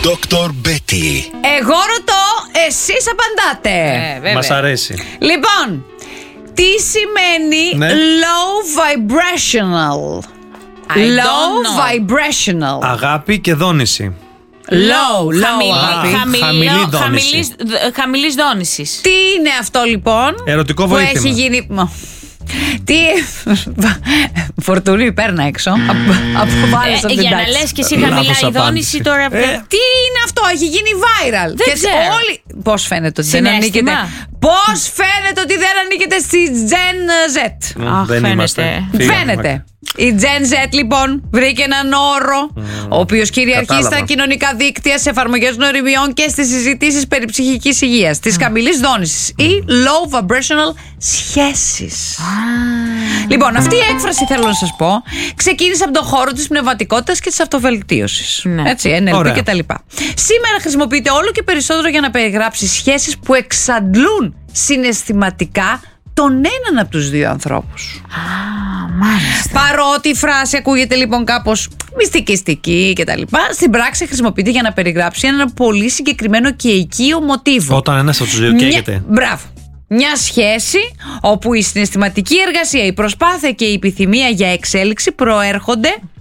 Dr. Betty. Εγώ ρωτώ, εσείς απαντάτε. Μας αρέσει. Λοιπόν, τι σημαίνει low vibrational? Low vibrational. Αγάπη και δόνηση. Χαμηλής δόνησης. Τι είναι αυτό λοιπόν? Ερωτικό που βοήθημα. έχει γίνει. Τι. Φορτούνι, παίρνα έξω. Αποβάλλεσαι από την Για να τάξη. λες και εσύ χαμηλά η δόνηση τώρα. Τι είναι αυτό, έχει γίνει viral. Δεν ξέρω. Πώς φαίνεται ότι δεν ανήκετε? Πώς φαίνεται ότι δεν ανήκετε στη Gen Z? Δεν είμαστε. Φαίνεται. Η Gen Z λοιπόν βρήκε έναν όρο ο οποίος κυριαρχεί στα κοινωνικά δίκτυα, σε εφαρμογές γνωριμιών και στις συζητήσεις περί ψυχικής υγείας, της χαμηλής δόνησης ή low vibrational σχέσεις. Λοιπόν, αυτή η έκφραση, θέλω να σας πω, ξεκίνησε από τον χώρο της πνευματικότητας και της αυτοβελτίωσης. Έτσι, NLP κτλ. Σήμερα χρησιμοποιείται όλο και περισσότερο για να περιγράψει σχέσεις που εξαντλούν συναισθηματικά τον έναν από τους δύο ανθρώπους. Παρότι η φράση ακούγεται λοιπόν κάπως μυστικιστική κτλ., στην πράξη χρησιμοποιείται για να περιγράψει ένα πολύ συγκεκριμένο και οικείο μοτίβο. Όταν ένας από τους δύο καίγεται. Μπράβο. Μια σχέση όπου η συναισθηματική εργασία, η προσπάθεια και η επιθυμία για εξέλιξη προέρχονται